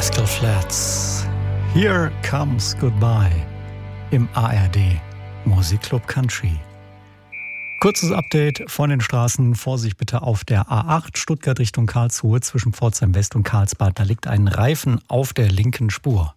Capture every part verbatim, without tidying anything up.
Rascal Flatts. Here Comes Goodbye im A R D Musikclub Country. Kurzes Update von den Straßen. Vorsicht bitte auf der A acht Stuttgart Richtung Karlsruhe zwischen Pforzheim West und Karlsbad. Da liegt ein Reifen auf der linken Spur.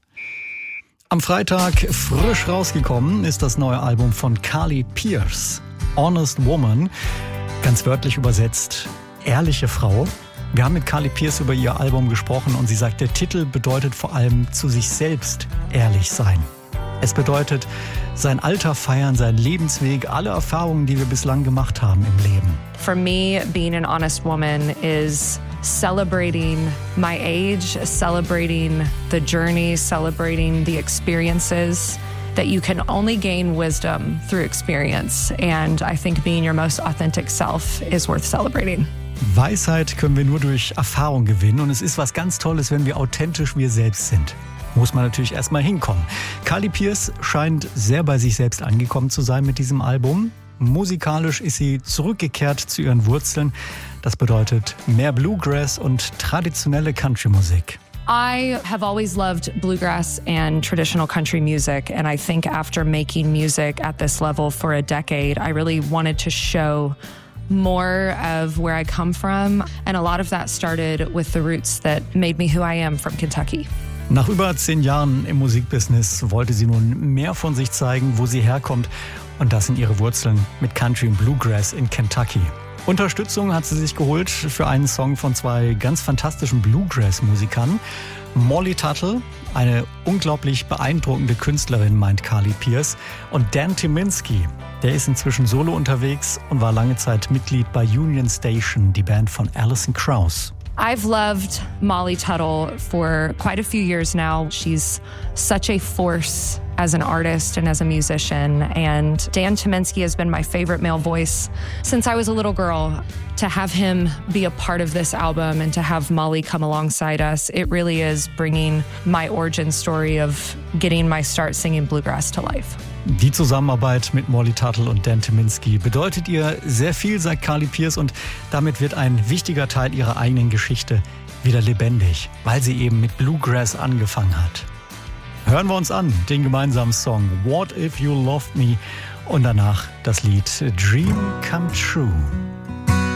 Am Freitag frisch rausgekommen ist das neue Album von Carly Pearce, Honest Woman. Ganz wörtlich übersetzt, ehrliche Frau. Wir haben mit Carly Pearce über ihr Album gesprochen und sie sagt, der Titel bedeutet vor allem zu sich selbst ehrlich sein. Es bedeutet sein Alter feiern, seinen Lebensweg, alle Erfahrungen, die wir bislang gemacht haben im Leben. For me, being an honest woman is celebrating my age, celebrating the journey, celebrating the experiences that you can only gain wisdom through experience. And I think being your most authentic self is worth celebrating. Weisheit können wir nur durch Erfahrung gewinnen und es ist was ganz Tolles, wenn wir authentisch wir selbst sind. Muss man natürlich erstmal hinkommen. Carly Pearce scheint sehr bei sich selbst angekommen zu sein mit diesem Album. Musikalisch ist sie zurückgekehrt zu ihren Wurzeln. Das bedeutet mehr Bluegrass und traditionelle Country-Musik. I have always loved bluegrass and traditional country music, and I think after making music at this level for a decade, I really wanted to show more of where I come from, and a lot of that started with the roots that made me who I am from Kentucky. Nach über zehn Jahren im Musikbusiness wollte sie nun mehr von sich zeigen, wo sie herkommt, und das sind ihre Wurzeln mit Country und Bluegrass in Kentucky. Unterstützung hat sie sich geholt für einen Song von zwei ganz fantastischen Bluegrass-Musikern. Molly Tuttle, eine unglaublich beeindruckende Künstlerin, meint Carly Pearce, und Dan Tyminski, der ist inzwischen solo unterwegs und war lange Zeit Mitglied bei Union Station, die Band von Alison Krauss. I've loved Molly Tuttle for quite a few years now. She's such a force as an artist and as a musician. And Dan Tyminski has been my favorite male voice since I was a little girl. To have him be a part of this album and to have Molly come alongside us, it really is bringing my origin story of getting my start singing bluegrass to life. Die Zusammenarbeit mit Molly Tuttle und Dan Tyminski bedeutet ihr sehr viel, sagt Carly Pearce, und damit wird ein wichtiger Teil ihrer eigenen Geschichte wieder lebendig, weil sie eben mit Bluegrass angefangen hat. Hören wir uns an, den gemeinsamen Song What If You Loved Me und danach das Lied Dream Come True.